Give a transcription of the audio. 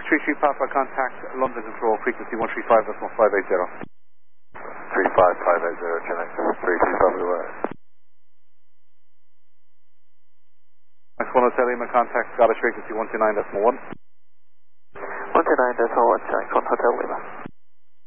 33 Papa, contact London Control, frequency 135.580. 35580, Connect 33 Papa away. Max 1 Hotel Lima, contact Scottish frequency 129.1. 129.1, Connect 1 Hotel Lima.